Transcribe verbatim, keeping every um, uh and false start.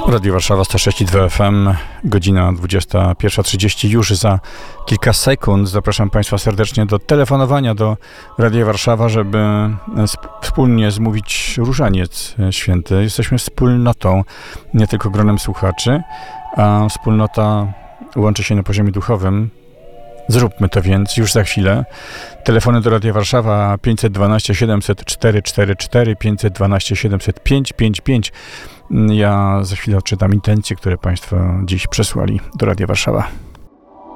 Radio Warszawa sto sześć i dwa F M, godzina dwudziesta pierwsza trzydzieści. Już za kilka sekund zapraszam Państwa serdecznie do telefonowania do Radia Warszawa, żeby sp- wspólnie zmówić Różaniec Święty. Jesteśmy wspólnotą, nie tylko gronem słuchaczy, a wspólnota łączy się na poziomie duchowym. Zróbmy to więc już za chwilę. Telefony do Radia Warszawa pięćset dwanaście siedemset czterysta czterdzieści cztery, pięćset dwanaście siedemset pięć pięć pięć. Ja za chwilę odczytam intencje, które Państwo dziś przesłali do Radia Warszawa.